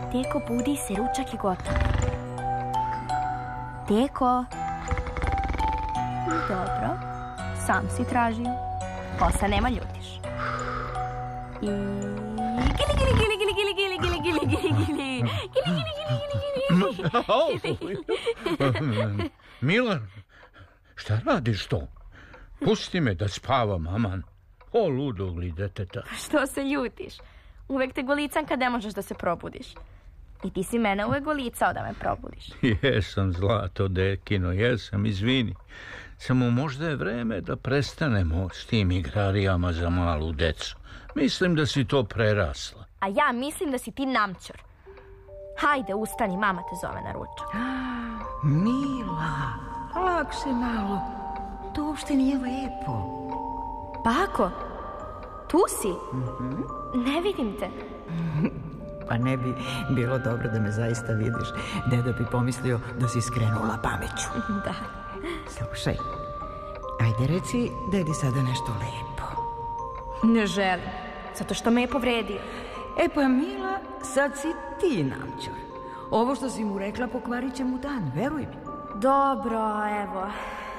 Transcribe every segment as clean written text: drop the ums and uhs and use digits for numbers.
Teko, budi se, ručak je gotov. Teko. Dobro, sam si tražio. Posla nema, ljutiš. I... Gili, gili, gili, gili, gili, gili, gili, gili, gili, gili. Gili, gili, gili, gili, gili. Milan, šta radiš to? Pusti me da spavam, aman. O, ludog li deteta. Što se ljutiš? Uvek te golicam kad ne možeš da se probudiš. I ti si mene uvek golicao da me probudiš. Jesam, zlato dekino, jesam, izvini. Samo možda je vreme da prestanemo s tim igrarijama za malu decu. Mislim da si to prerasla. A ja mislim da si ti namćor. Hajde, ustani, mama te zove na ručak. Mila, lakše malo. To uopšte nije lepo. Bako, tu si? Ne vidim te. Pa ne bi bilo dobro da me zaista vidiš. Deda bi pomislio da si skrenula pameću. Da. Slušaj, ajde reci dedi sada nešto lepo. Ne želim, zato što me je povredio. E pa Mila, sad si ti namćor. Ovo što si mu rekla pokvarit će mu dan, veruj mi. Dobro, evo.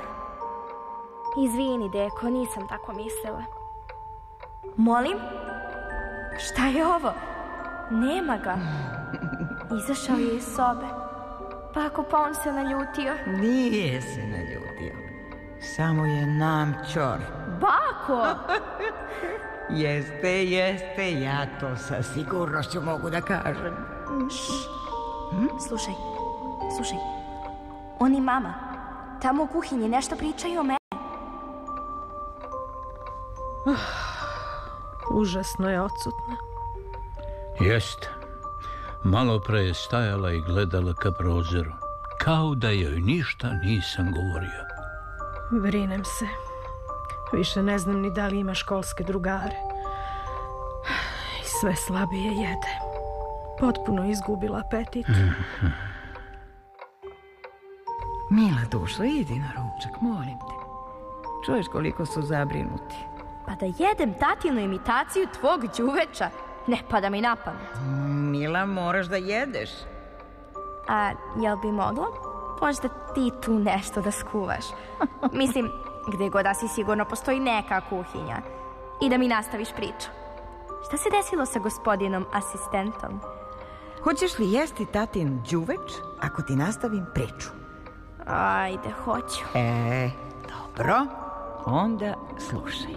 Izvini, deko, nisam tako mislila. Molim? Šta je ovo? Nema ga. Izašao je iz sobe. Bako, pa on se naljutio. Nije se naljutio. Samo je namćor. Bako! Jeste, ja to sa sigurnošću mogu da kažem. Slušaj. On i mama tamo u kuhinji nešto pričaju o meni. Užasno je odsutna. Jeste. Malo pre je stajala i gledala ka prozoru. Kao da joj ništa nisam govorio. Brinem se. Više ne znam ni da li ima školske drugare. I sve slabije jede. Potpuno izgubila apetit. Mila dušo, idi na ručak, molim te. Čuješ koliko su zabrinuti. Pa da jedem tatinu imitaciju tvog đuveča, ne pada mi na pamet. Mila, moraš da jedeš. A jel bi moglo? Možda ti tu nešto da skuvaš. Mislim, gde god da si sigurno postoji neka kuhinja. I da mi nastaviš priču. Šta se desilo sa gospodinom asistentom? Hoćeš li jesti tatin đuveč ako ti nastavim priču? Ajde, hoću. Dobro. Onda slušaj.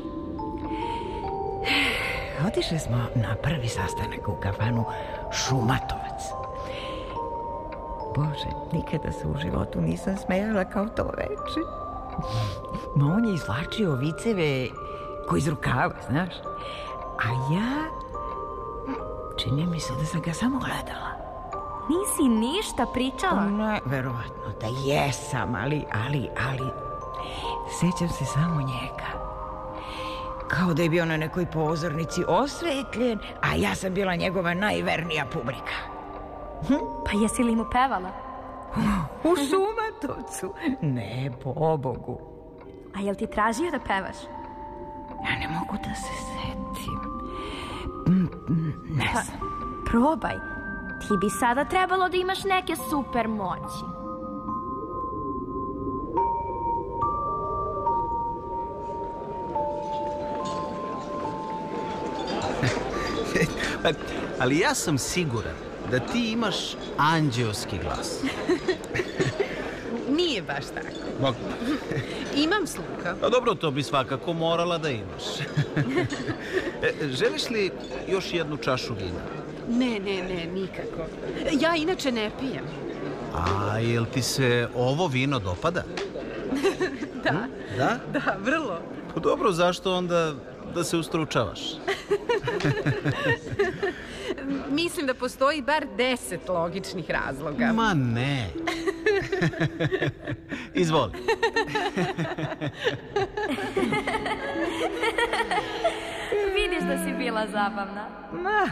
Otišli smo na prvi sastanak u kafanu Šumatovac. Bože, nikada se u životu nisam smejala kao to veče. Ma on je izvlačio viceve ko iz rukava, znaš. A ja, čini mi se da sam ga samo gledala. Nisi ništa pričala? Ne, verovatno da jesam, ali sećam se samo njega. Kao da je bio na nekoj pozornici osvetljen, a ja sam bila njegova najvernija publika. Pa jesi li mu pevala? U Šumatovcu? Ne, pobogu. A jel ti tražio da pevaš? Ja ne mogu da se setim. Ne znam. Probaj. Ti bi sada trebalo da imaš neke super moći. Ali ja sam siguran da ti imaš anđeoski glas. Nije baš tako. Imam sluha. A dobro, to bi svakako morala da imaš. Želiš li još jednu čašu vina? Ne, nikako. Ja inače ne pijem. A jel ti se ovo vino dopada? Da. Da? Da, vrlo. Pa dobro, zašto onda da se ustručavaš? Mislim da postoji bar 10 logičnih razloga. Ma ne. Izvoli. Vidiš da si bila zabavna.